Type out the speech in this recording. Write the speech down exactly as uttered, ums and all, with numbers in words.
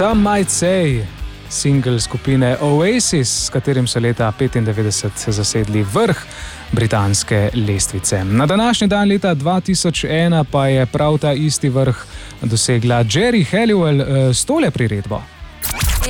Some Might Say, single skupine Oasis, s katerim so leta petindevetdeset zasedli vrh britanske lestvice. Na današnji dan leta dva tisoč ena pa je prav ta isti vrh dosegla Geri Halliwell s tole priredbo.